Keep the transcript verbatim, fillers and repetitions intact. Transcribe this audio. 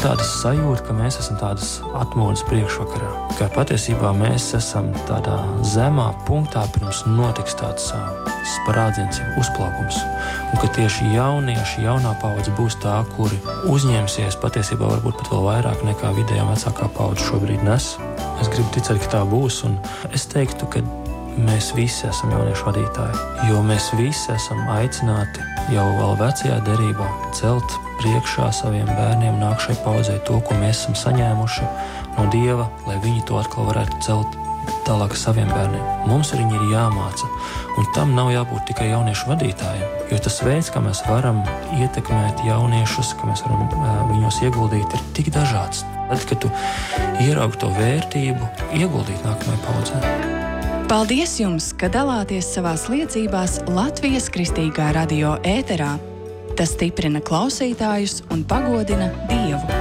tāda sajūta, ka mēs esam tādas atmodas priekšvakarā, ka patiesībā mēs esam tādā zemā punktā, pirms notiks tāds sprādziens, uzplaukums, un ka tieši jaunieši, jaunā paudze būs tā, kuri uzņemsies patiesībā varbūt pat vēl vairāk nekā vidējā vecākā paudze šobrīd nes. Es gribu ticēt, ka tā būs, un es teiktu, ka mēs visi esam jauniešu vadītāji, jo mēs visi esam aicināti jau vēl vecajā derībā celt priekšā saviem bērniem nākšai paudzei to, ko mēs esam saņēmuši no Dieva, lai viņi to atkal varētu celt tālāk saviem bērniem. Mums arī ir jāmāca, un tam nav jābūt tikai jauniešu vadītājiem, jo tas veids, kā mēs varam ietekmēt jauniešus, kā mēs varam uh, viņos ieguldīt, ir tik dažāds. Tad, kad tu ieraugi to vērtību, ieguldīt nākamajai paudzei. Paldies jums, ka dalāties savās liecībās Latvijas Kristīgā radio ēterā. Tas stiprina klausītājus un pagodina Dievu.